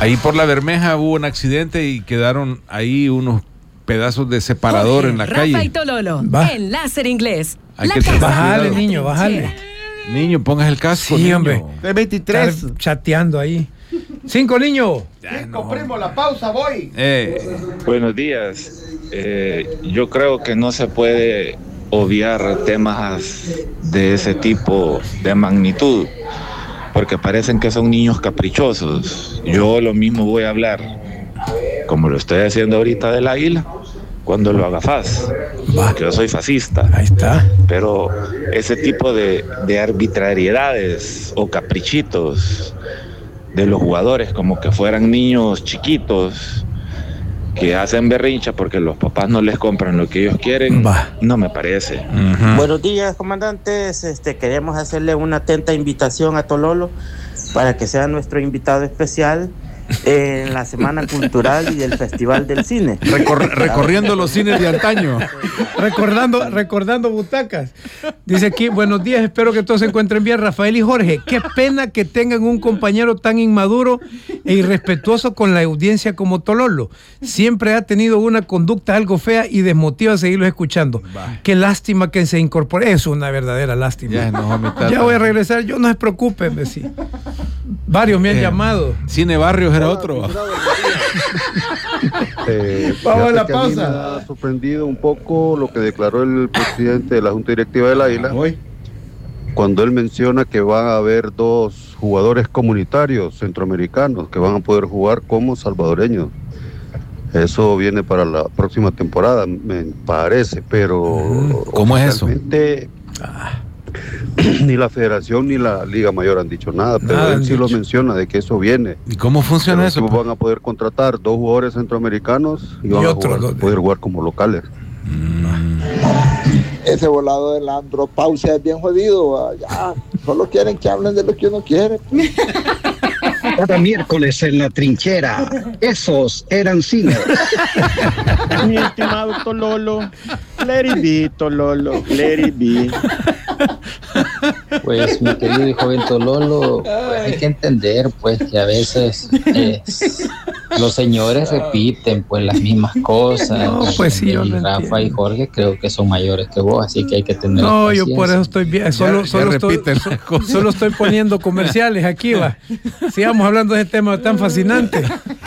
Ahí por La Bermeja hubo un accidente y quedaron ahí unos pedazos de separador en la calle. Rafa y Tololo, en Láser Inglés. Bájale, niño, bájale. Niño, pongas el casco. Sí, niño. hombre. De 23. Estar chateando ahí. 5, niño. 5, primo, la pausa, voy. Buenos días. Yo creo que no se puede obviar temas de ese tipo de magnitud, porque parecen que son niños caprichosos. Yo lo mismo voy a hablar, como lo estoy haciendo ahorita del Águila, cuando lo haga FAS, porque yo soy fascista. Ahí está. Pero ese tipo de arbitrariedades o caprichitos de los jugadores, como que fueran niños chiquitos que hacen berrincha porque los papás no les compran lo que ellos quieren, no me parece. Buenos días, comandantes. Queremos hacerle una atenta invitación a Tololo para que sea nuestro invitado especial en la Semana Cultural y del Festival del Cine. Recorriendo los cines de antaño. Recordando butacas. Dice aquí, buenos días, espero que todos se encuentren bien. Rafael y Jorge, qué pena que tengan un compañero tan inmaduro e irrespetuoso con la audiencia como Tololo. Siempre ha tenido una conducta algo fea y desmotiva a seguirlos escuchando. Qué lástima que se incorpore. Es una verdadera lástima. Ya voy a regresar, yo no se preocupen, sí. Varios me han llamado. Cine Barrios era otro. Vamos a la pausa. A mí me ha sorprendido un poco lo que declaró el presidente de la Junta Directiva del Águila cuando él menciona que van a haber 2 jugadores comunitarios centroamericanos que van a poder jugar como salvadoreños. Eso viene para la próxima temporada, me parece, pero ¿cómo es eso? Ni la federación ni la Liga Mayor han dicho nada, pero él sí lo menciona de que eso viene. ¿Y cómo funciona eso? Van a poder contratar 2 jugadores centroamericanos y van a poder jugar como locales. Ese volado de la andropausia es bien jodido. Ya, solo quieren que hablen de lo que uno quiere. Cada miércoles en La Trinchera, esos eran cines. Mi estimado Tololo, let it be, Tololo, let it be. Pues mi querido y joven Tololo, hay que entender pues que a veces los señores repiten pues las mismas cosas. No, pues sí, yo y lo Rafa entiendo. y Jorge creo que son mayores que vos, así que hay que tener No, paciencia. yo por eso estoy bien. Solo estoy poniendo comerciales aquí, va. Sigamos hablando de este tema tan fascinante.